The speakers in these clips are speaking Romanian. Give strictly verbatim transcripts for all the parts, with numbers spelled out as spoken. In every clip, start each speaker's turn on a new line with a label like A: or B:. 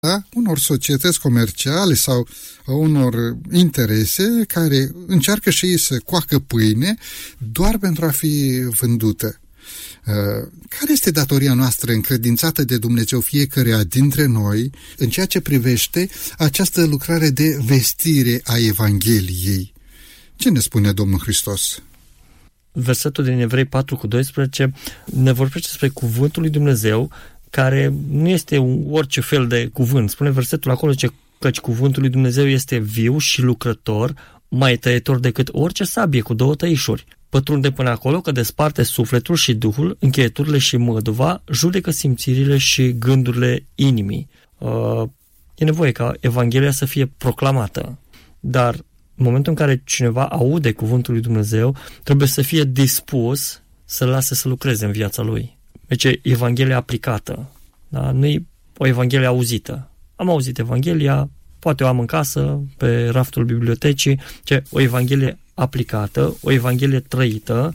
A: unor societăți comerciale sau a unor interese care încearcă și ei să coacă pâine doar pentru a fi vândută. Care este datoria noastră încredințată de Dumnezeu fiecăruia dintre noi în ceea ce privește această lucrare de vestire a Evangheliei? Ce ne spune Domnul Hristos?
B: Versetul din Evrei patru cu doisprezece ne vorbește despre cuvântul lui Dumnezeu, care nu este orice fel de cuvânt. Spune versetul acolo ce, căci cuvântul lui Dumnezeu este viu și lucrător, mai tăietor decât orice sabie cu două tăișuri. Pătrunde până acolo că desparte sufletul și duhul, încheieturile și măduva, judecă simțirile și gândurile inimii. Uh, e nevoie ca Evanghelia să fie proclamată, dar în momentul în care cineva aude cuvântul lui Dumnezeu, trebuie să fie dispus să-l lase să lucreze în viața lui. Deci e Evanghelia aplicată, da? Nu e o Evanghelie auzită. Am auzit Evanghelia, poate o am în casă, pe raftul bibliotecii, ce o Evanghelie aplicată, o Evanghelie trăită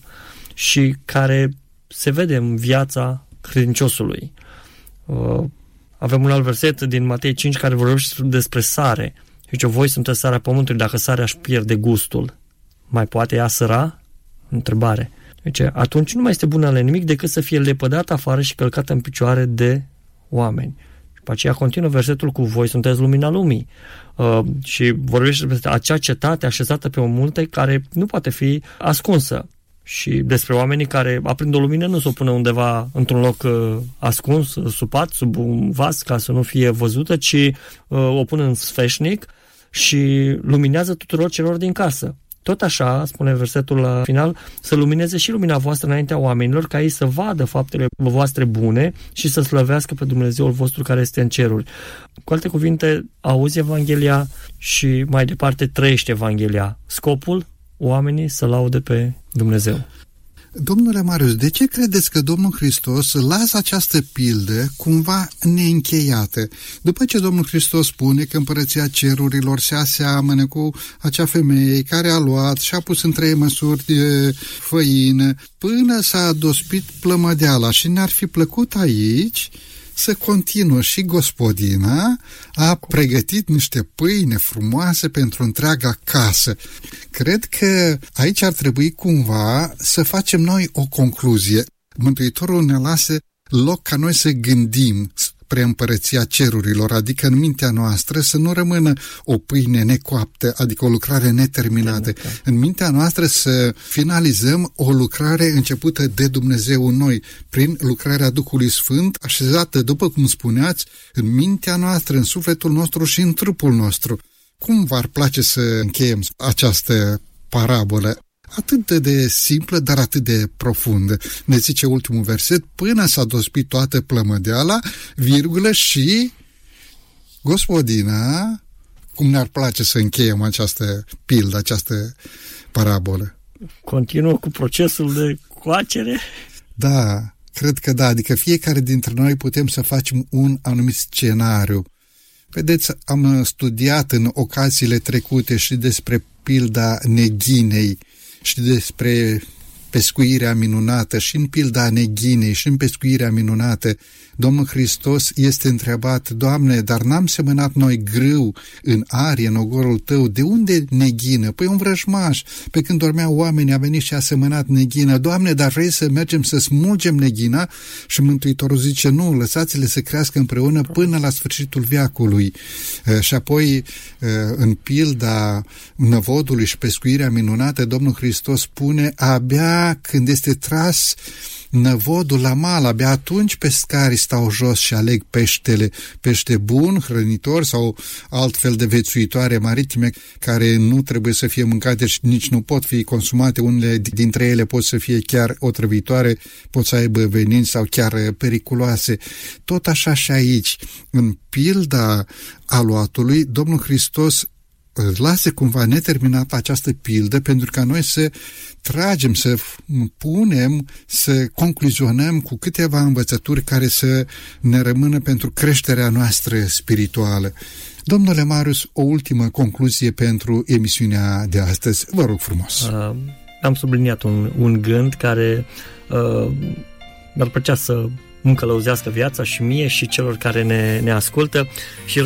B: și care se vede în viața credinciosului. Uh, avem un alt verset din Matei cinci care vorbește despre sare. Zice, voi sunteți sarea pământului, dacă sarea își pierde gustul, mai poate ea săra? Întrebare. Zice, atunci nu mai este bună la nimic decât să fie lepădată afară și călcată în picioare de oameni. Și pe aceea continuă versetul cu voi sunteți lumina lumii. Uh, și vorbește despre acea cetate așezată pe o munte care nu poate fi ascunsă. Și despre oamenii care aprind o lumină nu s-o pună undeva într-un loc uh, ascuns, sub pat, sub un vas, ca să nu fie văzută, ci uh, o pun în sfeșnic și luminează tuturor celor din casă. Tot așa, spune versetul la final, să lumineze și lumina voastră înaintea oamenilor, ca ei să vadă faptele voastre bune și să slăvească pe Dumnezeul vostru care este în ceruri. Cu alte cuvinte, auzi Evanghelia și mai departe trăiește Evanghelia. Scopul? Oamenii să laude pe Dumnezeu.
A: Domnule Marius, de ce credeți că Domnul Hristos lasă această pildă cumva neîncheiată? După ce Domnul Hristos spune că împărăția cerurilor se aseamănă cu acea femeie care a luat și a pus în trei măsuri de făină până s-a dospit plămădeala și ne-ar fi plăcut aici să continuă și gospodina a pregătit niște pâine frumoase pentru întreaga casă. Cred că aici ar trebui cumva să facem noi o concluzie. Mântuitorul ne lasă loc ca noi să gândim spre împărăția cerurilor, adică în mintea noastră să nu rămână o pâine necoaptă, adică o lucrare neterminată. În mintea noastră să finalizăm o lucrare începută de Dumnezeu în noi, prin lucrarea Duhului Sfânt, așezată, după cum spuneați, în mintea noastră, în sufletul nostru și în trupul nostru. Cum v-ar place să încheiem această parabolă? Atât de simplă, dar atât de profundă. Ne zice ultimul verset, până s-a dospit toată plămădeala, virgulă, și gospodina, cum ne-ar place să încheiem această pildă, această parabolă.
B: Continuă cu procesul de coacere?
A: Da, cred că da, adică fiecare dintre noi putem să facem un anumit scenariu. Vedeți, am studiat în ocaziile trecute și despre pilda neghinei, și despre pescuirea minunată, și în pilda neghinei, și în pescuirea minunată, Domnul Hristos este întrebat, Doamne, dar n-am semănat noi grâu în arie, în ogorul Tău, de unde neghină? Păi un vrăjmaș, pe când dormeau oamenii, a venit și a semănat neghină. Doamne, dar vrei să mergem să smulgem neghina? Și Mântuitorul zice, nu, lăsați-le să crească împreună până la sfârșitul veacului. Și apoi, în pilda năvodului și pescuirea minunată, Domnul Hristos spune, abia când este tras năvodul la mal, abia atunci pescarii stau jos și aleg peștele, pește bun, hrănitor sau altfel de vețuitoare maritime care nu trebuie să fie mâncate și nici nu pot fi consumate. Unele dintre ele pot să fie chiar otrăvitoare, pot să aibă venini sau chiar periculoase. Tot așa și aici, în pilda aluatului, Domnul Hristos lase cumva neterminată această pildă pentru ca noi să tragem, să punem, să concluzionăm cu câteva învățături care să ne rămână pentru creșterea noastră spirituală. Domnule Marius, o ultimă concluzie pentru emisiunea de astăzi. Vă rog frumos. Uh,
B: am subliniat un, un gând care uh, mi-ar plăcea să nu călăuzească viața și mie și celor care ne, ne ascultă și